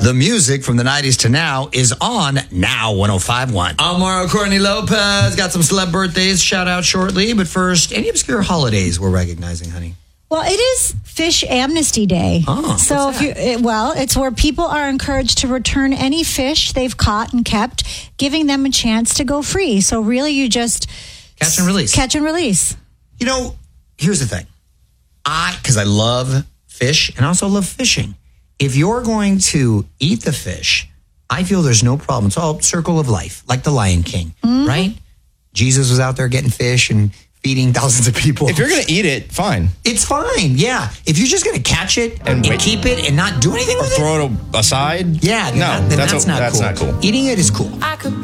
The music from the 90s to now is on Now 105.1. I'm Mario Courtney Lopez. Got some celeb birthdays. Shout out shortly. But first, any obscure holidays we're recognizing, honey? Well, it is Fish Amnesty Day. Oh, so it's where people are encouraged to return any fish they've caught and kept, giving them a chance to go free. So really, you just catch and release. Catch and release. You know, here's the thing. Because I love fish and also love fishing. If you're going to eat the fish, I feel there's no problem. It's all circle of life, like the Lion King, right? Jesus was out there getting fish and feeding thousands of people. If you're going to eat it, fine. It's fine, yeah. If you're just going to catch it and keep it and not do anything with it. Throw it aside? Yeah, No, that's not cool. Not cool. Eating it is cool.